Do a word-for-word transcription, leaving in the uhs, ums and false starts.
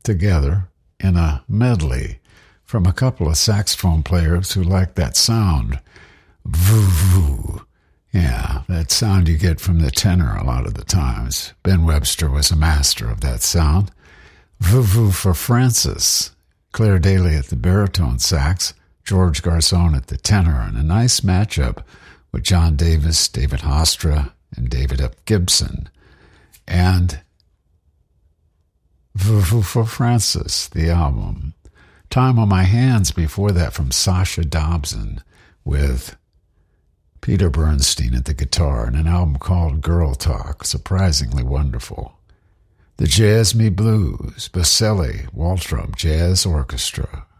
together in a medley from a couple of saxophone players who like that sound. Voo-voo. Yeah, that sound you get from the tenor a lot of the times. Ben Webster was a master of that sound. Voo-voo for Francis. Claire Daly at the baritone sax, George Garçon at the tenor, and a nice matchup with John Davis, David Hostra, and David F. Gibson. And Voo-voo for Francis, the album. Time on My Hands before that from Sasha Dobson with Peter Bernstein at the guitar, and an album called Girl Talk, surprisingly wonderful. The Jazz Me Blues, Baselli, Waltrip Jazz Orchestra,